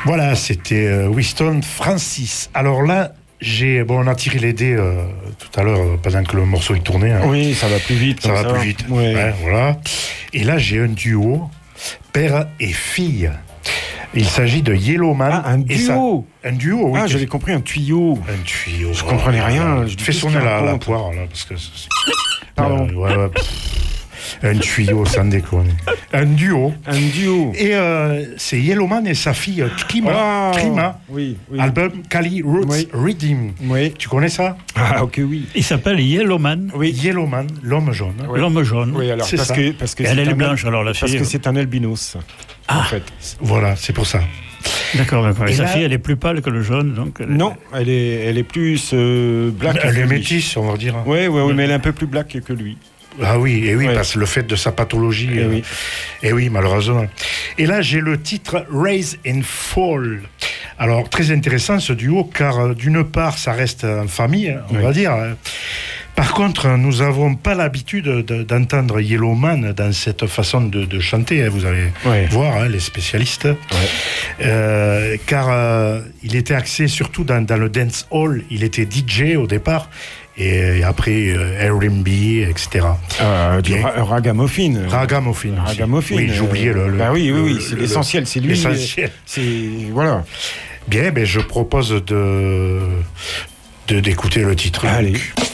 Voilà, c'était Winston Francis. Alors là, on a tiré les dés tout à l'heure pendant que le morceau il tournait. Hein. Oui, ça va plus vite. Ça va plus vite. Ouais, voilà. Et là, j'ai un duo, père et fille. Il s'agit de Yellowman. Ah, un duo. Un duo, oui. Ah, j'avais compris un tuyau. Un tuyau. Je comprenais rien. Je fais sonner la poire, là, parce que... Pardon. Un tuyau, sans déconner. Un duo. Un duo. Et c'est Yellowman et sa fille Trima. Oui. Album Cali Roots Redeem. Oui. Tu connais ça? Ah, ok, oui. Il s'appelle Yellowman. Oui. Yellowman, l'homme jaune. Oui. L'homme jaune. Oui, alors, c'est parce ça. que elle est blanche, alors la fille. Parce que c'est un albinos, en fait. Voilà, c'est pour ça. D'accord. Et sa fille, elle est plus pâle que le jaune, donc. Non, elle est plus black. Elle est métisse, on va dire. Oui, mais elle est un peu plus black que lui. Ah oui, parce que le fait de sa pathologie. Et oui, malheureusement. Et là, j'ai le titre Rise and Fall. Alors, très intéressant ce duo, car d'une part, ça reste en famille, on va dire. Par contre, nous n'avons pas l'habitude d'entendre Yellowman dans cette façon de chanter. Vous allez voir, les spécialistes. Car il était axé surtout dans le dance hall. Il était DJ au départ. Et après R&B, etc. Ragamuffin. Oui, j'oubliais oui, c'est l'essentiel, c'est lui. L'essentiel. Voilà. Bien, je propose d'écouter le titre. Allez.